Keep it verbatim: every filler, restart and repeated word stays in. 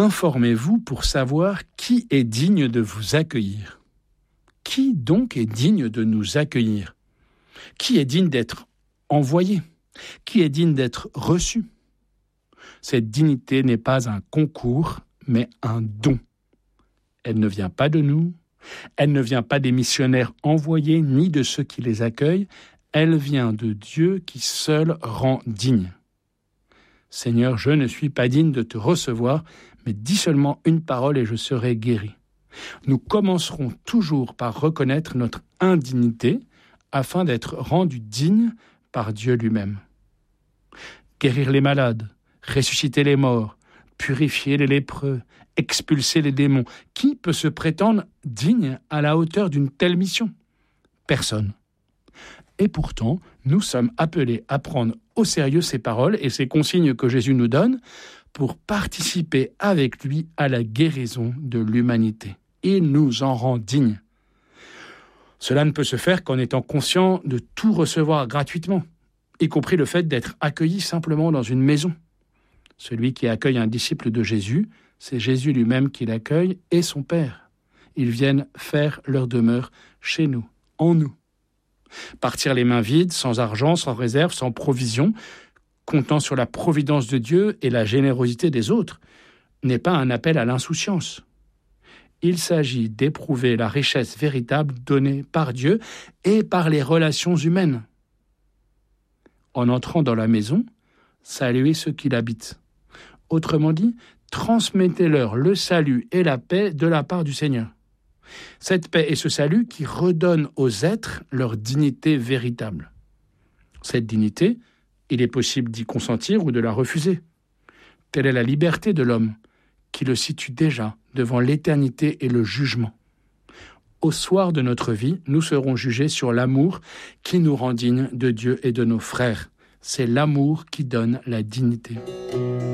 Informez-vous pour savoir qui est digne de vous accueillir. Qui donc est digne de nous accueillir ? Qui est digne d'être envoyé ? Qui est digne d'être reçu ? Cette dignité n'est pas un concours, mais un don. Elle ne vient pas de nous, elle ne vient pas des missionnaires envoyés ni de ceux qui les accueillent, elle vient de Dieu qui seul rend digne. Seigneur, je ne suis pas digne de te recevoir, mais dis seulement une parole et je serai guéri. Nous commencerons toujours par reconnaître notre indignité afin d'être rendus dignes par Dieu lui-même. Guérir les malades, ressusciter les morts, purifier les lépreux, expulser les démons. Qui peut se prétendre digne à la hauteur d'une telle mission ? Personne. Et pourtant, nous sommes appelés à prendre au sérieux ces paroles et ces consignes que Jésus nous donne pour participer avec lui à la guérison de l'humanité. Il nous en rend dignes. Cela ne peut se faire qu'en étant conscient de tout recevoir gratuitement, y compris le fait d'être accueilli simplement dans une maison. Celui qui accueille un disciple de Jésus, c'est Jésus lui-même qui l'accueille et son Père. Ils viennent faire leur demeure chez nous, en nous. Partir les mains vides, sans argent, sans réserve, sans provision, comptant sur la providence de Dieu et la générosité des autres, n'est pas un appel à l'insouciance. Il s'agit d'éprouver la richesse véritable donnée par Dieu et par les relations humaines. En entrant dans la maison, saluez ceux qui l'habitent. Autrement dit, transmettez-leur le salut et la paix de la part du Seigneur. Cette paix et ce salut qui redonnent aux êtres leur dignité véritable. Cette dignité, il est possible d'y consentir ou de la refuser. Telle est la liberté de l'homme, qui le situe déjà devant l'éternité et le jugement. Au soir de notre vie, nous serons jugés sur l'amour qui nous rend dignes de Dieu et de nos frères. C'est l'amour qui donne la dignité.